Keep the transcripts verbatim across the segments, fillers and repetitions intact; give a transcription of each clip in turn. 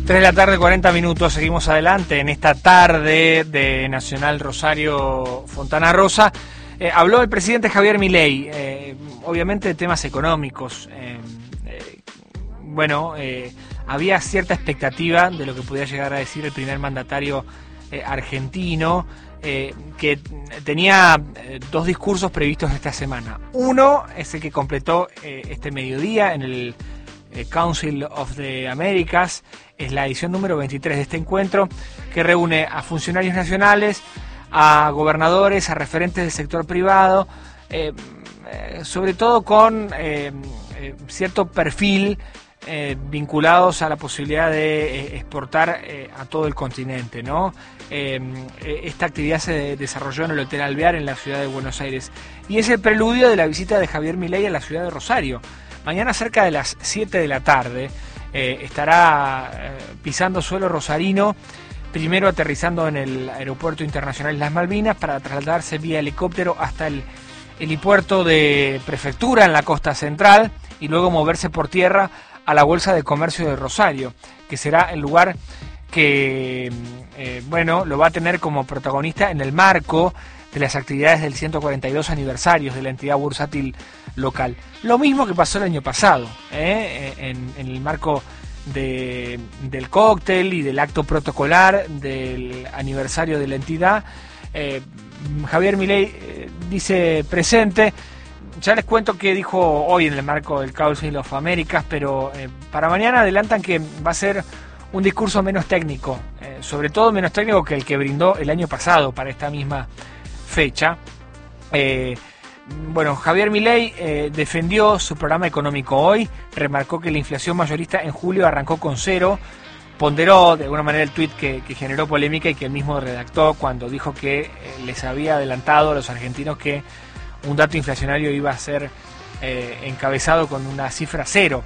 tres de la tarde, cuarenta minutos, seguimos adelante en esta tarde de Nacional Rosario Fontana Rosa. Eh, habló el presidente Javier Milei, eh, obviamente de temas económicos. Eh, eh, bueno, eh, había cierta expectativa de lo que podía llegar a decir el primer mandatario eh, argentino, eh, que tenía eh, dos discursos previstos esta semana. Uno es el que completó eh, este mediodía en el eh, Council of the Americas. Es la edición número veintitrés de este encuentro, que reúne a funcionarios nacionales, a gobernadores, a referentes del sector privado, eh, eh, sobre todo con eh, eh, cierto perfil eh, vinculados a la posibilidad de eh, exportar eh, a todo el continente, ¿no? Eh, esta actividad se desarrolló en el Hotel Alvear en la ciudad de Buenos Aires y es el preludio de la visita de Javier Milei a la ciudad de Rosario. Mañana cerca de las siete de la tarde eh, estará eh, pisando suelo rosarino, primero aterrizando en el Aeropuerto Internacional Las Malvinas para trasladarse vía helicóptero hasta el helipuerto de Prefectura en la costa central y luego moverse por tierra a la Bolsa de Comercio de Rosario, que será el lugar que eh, bueno, lo va a tener como protagonista en el marco de las actividades del ciento cuarenta y dos aniversarios de la entidad bursátil local. Lo mismo que pasó el año pasado, ¿eh? en, en el marco de, del cóctel y del acto protocolar del aniversario de la entidad. Eh, Javier Milei eh, dice presente. Ya les cuento qué dijo hoy en el marco del Council of Americas, pero eh, para mañana adelantan que va a ser un discurso menos técnico, eh, sobre todo menos técnico que el que brindó el año pasado para esta misma fecha. Eh, bueno, Javier Milei eh, defendió su programa económico hoy, remarcó que la inflación mayorista en julio arrancó con cero, ponderó de alguna manera el tuit que, que generó polémica y que él mismo redactó cuando dijo que eh, les había adelantado a los argentinos que un dato inflacionario iba a ser eh, encabezado con una cifra cero.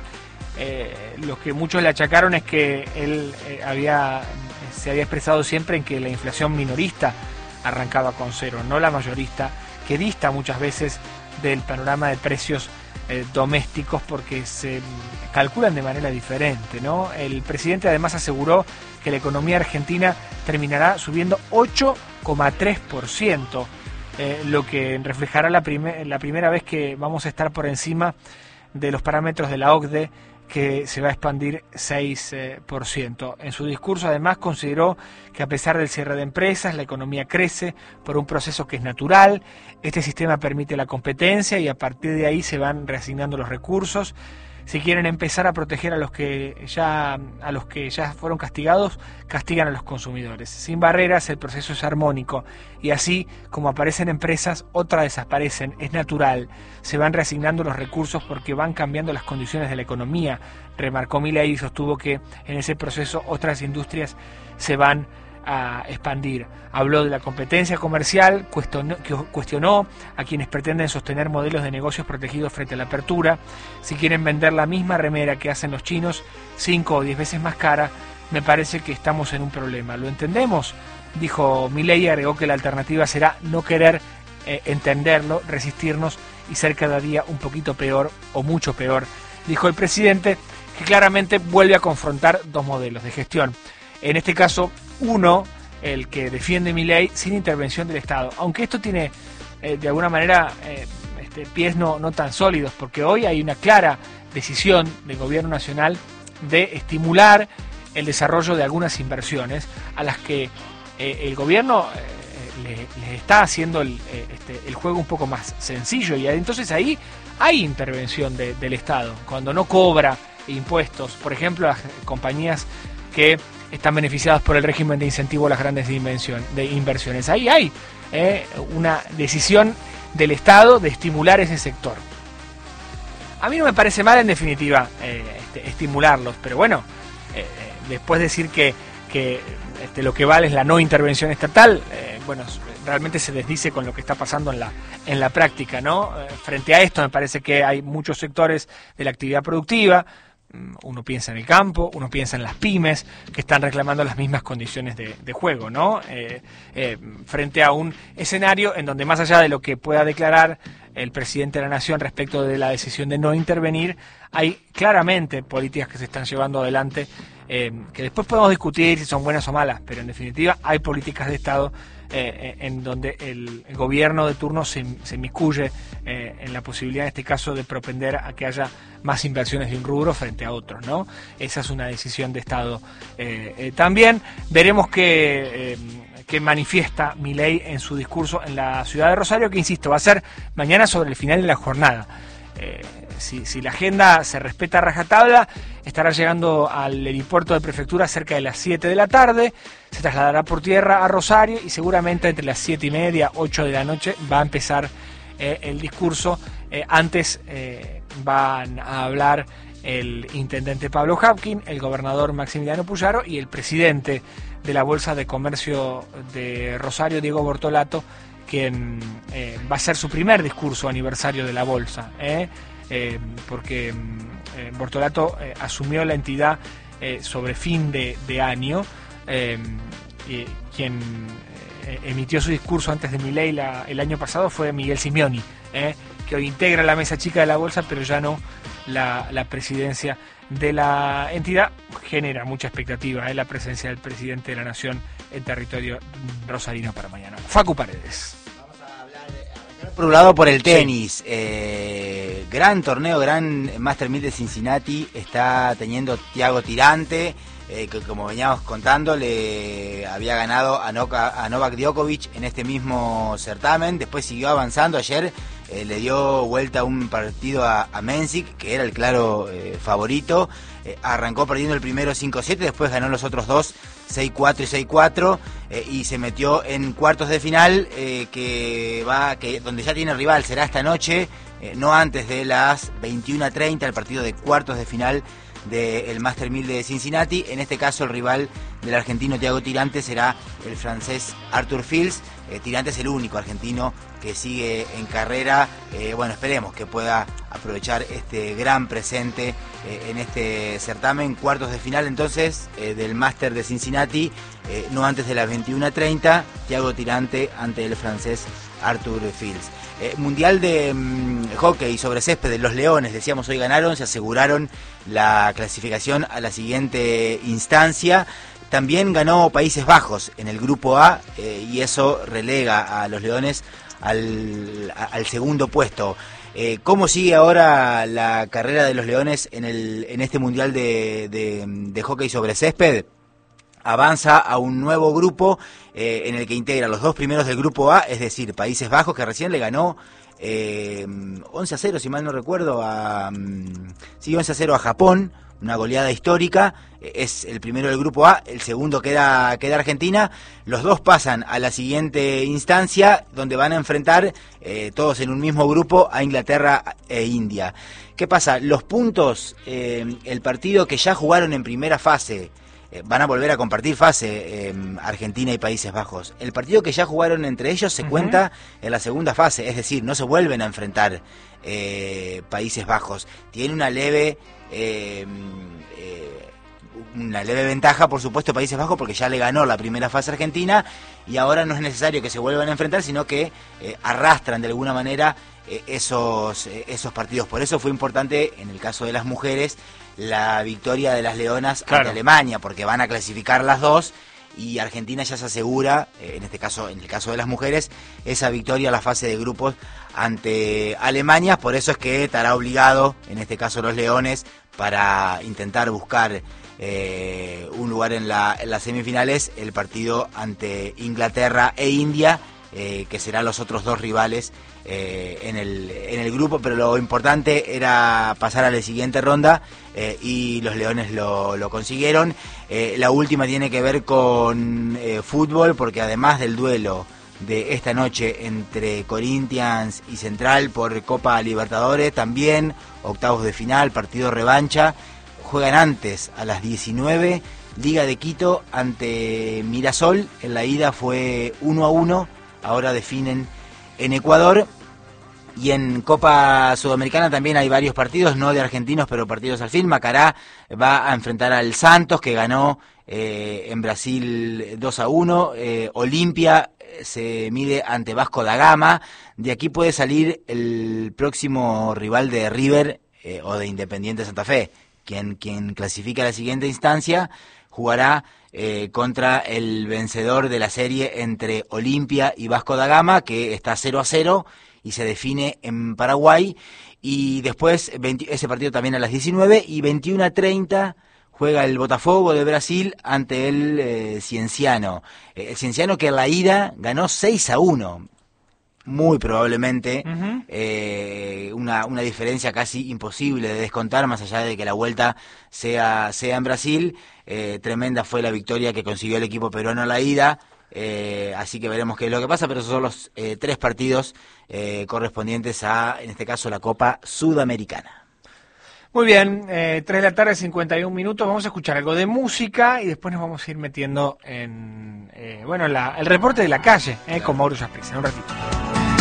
Eh, lo que muchos le achacaron es que él eh, había se había expresado siempre en que la inflación minorista arrancaba con cero, no la mayorista, que dista muchas veces del panorama de precios eh, domésticos porque se calculan de manera diferente, ¿no? El presidente además aseguró que la economía argentina terminará subiendo ocho coma tres por ciento, eh, lo que reflejará la, primer, la primera vez que vamos a estar por encima de los parámetros de la O C D E, que se va a expandir seis por ciento. En su discurso además consideró que a pesar del cierre de empresas, la economía crece por un proceso que es natural. Este sistema permite la competencia y a partir de ahí se van reasignando los recursos. Si quieren empezar a proteger a los que ya a los que ya fueron castigados, castigan a los consumidores. Sin barreras, el proceso es armónico y así como aparecen empresas, otras desaparecen. Es natural. Se van reasignando los recursos porque van cambiando las condiciones de la economía. Remarcó Milei y sostuvo que en ese proceso otras industrias se van a expandir. Habló de la competencia comercial, cuestionó, cuestionó a quienes pretenden sostener modelos de negocios protegidos frente a la apertura. Si quieren vender la misma remera que hacen los chinos, cinco o diez veces más cara, me parece que estamos en un problema. ¿Lo entendemos?, dijo Milei y agregó que la alternativa será no querer eh, entenderlo, resistirnos y ser cada día un poquito peor o mucho peor. Dijo el presidente que claramente vuelve a confrontar dos modelos de gestión. En este caso, uno, el que defiende Milei sin intervención del Estado. Aunque esto tiene, eh, de alguna manera, eh, este, pies no, no tan sólidos, porque hoy hay una clara decisión del gobierno nacional de estimular el desarrollo de algunas inversiones a las que eh, el gobierno eh, le, le está haciendo el, eh, este, el juego un poco más sencillo. Y entonces ahí hay intervención de, del Estado, cuando no cobra impuestos, por ejemplo, las compañías que están beneficiadas por el régimen de incentivo a las grandes dimensión, de inversiones. Ahí hay eh, una decisión del Estado de estimular ese sector. A mí no me parece mal, en definitiva, eh, este, estimularlos, pero bueno, eh, después decir que, que este, lo que vale es la no intervención estatal, eh, bueno, realmente se desdice con lo que está pasando en la, en la práctica, ¿no? Eh, frente a esto me parece que hay muchos sectores de la actividad productiva. Uno piensa en el campo, uno piensa en las pymes que están reclamando las mismas condiciones de, de juego, ¿no? Eh, eh, frente a un escenario en donde, más allá de lo que pueda declarar el presidente de la Nación respecto de la decisión de no intervenir, hay claramente políticas que se están llevando adelante eh, que después podemos discutir si son buenas o malas, pero en definitiva hay políticas de Estado eh, en donde el, el gobierno de turno se, se inmiscuye eh, en la posibilidad, en este caso, de propender a que haya más inversiones de un rubro frente a otros, ¿no? Esa es una decisión de Estado. Eh, eh, también veremos que... Eh, que manifiesta Milei en su discurso en la ciudad de Rosario, que insisto, va a ser mañana sobre el final de la jornada. Eh, si, si la agenda se respeta a rajatabla, estará llegando al helipuerto de prefectura cerca de las siete de la tarde, se trasladará por tierra a Rosario y seguramente entre las siete y media, ocho de la noche va a empezar eh, el discurso. Eh, antes eh, van a hablar el intendente Pablo Hapkin, el gobernador Maximiliano Puyaro y el presidente de la Bolsa de Comercio de Rosario, Diego Bortolato, quien eh, va a ser su primer discurso aniversario de la Bolsa, ¿eh? Eh, porque eh, Bortolato eh, asumió la entidad eh, sobre fin de, de año, eh, y quien eh, emitió su discurso antes de Milei la, el año pasado fue Miguel Simioni, ¿eh? que hoy integra la mesa chica de la Bolsa, pero ya no la, la presidencia de la entidad. Genera mucha expectativa ¿eh? la presencia del presidente de la Nación en territorio rosarino para mañana. Facu Paredes. Vamos a hablar, de, por un lado, por el tenis. Sí. Eh, gran torneo, gran Master mil de Cincinnati está teniendo Thiago Tirante, eh, que como veníamos contando le había ganado a, Noka, a Novak Djokovic en este mismo certamen. Después siguió avanzando. Ayer eh, le dio vuelta un partido a, a Mensik, que era el claro eh, favorito. Eh, arrancó perdiendo el primero cinco siete, después ganó los otros dos seis cuatro y seis cuatro, eh, y se metió en cuartos de final, eh, que va que donde ya tiene rival. Será esta noche, eh, no antes de las veintiuna treinta, el partido de cuartos de final del Master mil de Cincinnati. En este caso el rival del argentino Thiago Tirante será el francés Arthur Fils. eh, Tirante es el único argentino que sigue en carrera. Eh, bueno, esperemos que pueda aprovechar este gran presente eh, en este certamen. Cuartos de final entonces eh, del Master de Cincinnati, eh, no antes de las veintiuna treinta, Thiago Tirante ante el francés Arthur Fils. Eh, mundial de mmm, hockey sobre césped de los Leones, decíamos hoy ganaron, se aseguraron la clasificación a la siguiente instancia. También ganó Países Bajos en el grupo A, eh, y eso relega a los Leones al, a, al segundo puesto. Eh, ¿Cómo sigue ahora la carrera de los Leones en, el, en este mundial de, de, de hockey sobre césped? Avanza a un nuevo grupo eh, en el que integra los dos primeros del grupo A, es decir, Países Bajos, que recién le ganó eh, once a cero, si mal no recuerdo, a, sí, once a cero a Japón, una goleada histórica. Es el primero del grupo A, el segundo queda, queda Argentina. Los dos pasan a la siguiente instancia, donde van a enfrentar eh, todos en un mismo grupo a Inglaterra e India. ¿Qué pasa? Los puntos, eh, el partido que ya jugaron en primera fase, Eh, van a volver a compartir fase eh, Argentina y Países Bajos. El partido que ya jugaron entre ellos se uh-huh. cuenta en la segunda fase, es decir, no se vuelven a enfrentar eh, Países Bajos. Tiene una leve eh, eh, una leve ventaja, por supuesto, Países Bajos, porque ya le ganó la primera fase Argentina y ahora no es necesario que se vuelvan a enfrentar, sino que eh, arrastran de alguna manera eh, esos, eh, esos partidos. Por eso fue importante, en el caso de las mujeres, la victoria de las Leonas claro. ante Alemania, porque van a clasificar las dos y Argentina ya se asegura, eh, en este caso, en el caso de las mujeres, esa victoria a la fase de grupos ante Alemania. Por eso es que estará obligado, en este caso los Leones, para intentar buscar eh, un lugar en, la, en las semifinales, el partido ante Inglaterra e India, eh, que serán los otros dos rivales eh, en, el, en el grupo. Pero lo importante era pasar a la siguiente ronda, eh, y los Leones lo, lo consiguieron. Eh, la última tiene que ver con eh, fútbol, porque además del duelo de esta noche entre Corinthians y Central por Copa Libertadores, también octavos de final, partido revancha, juegan antes a las diecinueve, Liga de Quito ante Mirasol. En la ida fue uno a uno, ahora definen en Ecuador. Y en Copa Sudamericana también hay varios partidos, no de argentinos, pero partidos al fin. Macará va a enfrentar al Santos, que ganó eh, en Brasil dos a uno. Eh, Olimpia se mide ante Vasco da Gama. De aquí puede salir el próximo rival de River eh, o de Independiente Santa Fe, quien, quien clasifica a la siguiente instancia, jugará eh, contra el vencedor de la serie entre Olimpia y Vasco da Gama, que está cero a cero y se define en Paraguay. Y después veinte, ese partido también a las diecinueve, y veintiuno a treinta juega el Botafogo de Brasil ante el eh, Cienciano. Eh, el Cienciano, que en la ida ganó seis a uno. Muy probablemente uh-huh. eh, una, una diferencia casi imposible de descontar, más allá de que la vuelta sea, sea en Brasil. Eh, tremenda fue la victoria que consiguió el equipo peruano en la ida. Eh, así que veremos qué es lo que pasa, pero esos son los eh, tres partidos eh, correspondientes a, en este caso, la Copa Sudamericana. Muy bien, eh, tres de la tarde, cincuenta y un minutos, vamos a escuchar algo de música y después nos vamos a ir metiendo en, eh, bueno, la, el reporte de la calle, eh, con Mauro Jasprissa, en un ratito.